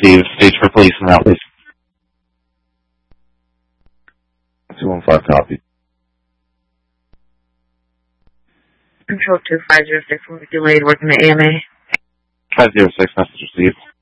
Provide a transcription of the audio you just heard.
received. Stage for police and that, please. 215 copy. Control 2506 will be delayed working the AMA. 506, message received.